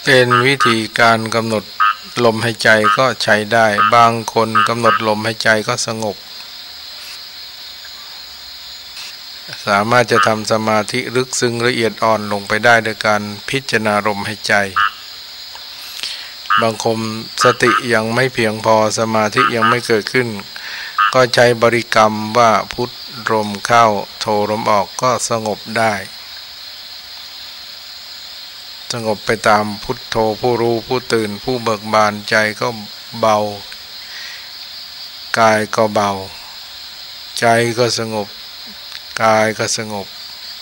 เป็นวิธีการกำหนดลมหายใจก็ใช้ได้บางคนกำหนดลมหายใจก็สงบสามารถจะทำสมาธิลึกซึ้งละเอียดอ่อนลงไปได้โดยการพิจารณาลมหายใจบางคนสติยังไม่เพียงพอสมาธิยังไม่เกิดขึ้นก็ใช้บริกรรมว่าพุทลมเข้าโทลมออกก็สงบได้สงบไปตามพุทโธผู้รู้ผู้ตื่นผู้เบิกบานใจก็เบากายก็เบาใจก็สงบกายก็สงบ